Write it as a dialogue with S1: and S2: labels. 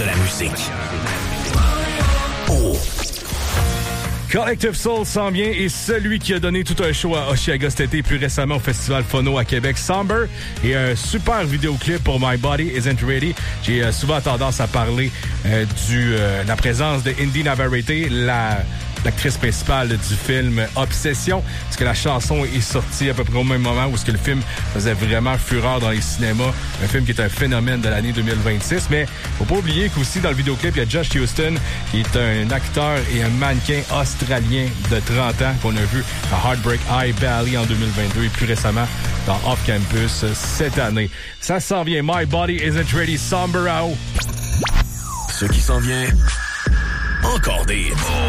S1: de la musique. Oh!
S2: Collective Soul s'en vient et celui qui a donné tout un show à Osheaga cet été, plus récemment au Festival Phono à Québec, Somber, et un super vidéoclip pour My Body Isn't Ready. J'ai souvent tendance à parler de la présence de Indy Navarrete, l'actrice principale du film Obsession, parce que la chanson est sortie à peu près au même moment où le film faisait vraiment fureur dans les cinémas. Un film qui est un phénomène de l'année 2026. Mais faut pas oublier qu'aussi dans le vidéoclip, il y a Josh Houston, qui est un acteur et un mannequin australien de 30 ans qu'on a vu à Heartbreak High Valley en 2022 et plus récemment dans Off Campus cette année. Ça s'en vient. My Body Isn't Ready, Somber out.
S1: Ce qui s'en vient, encore des hits.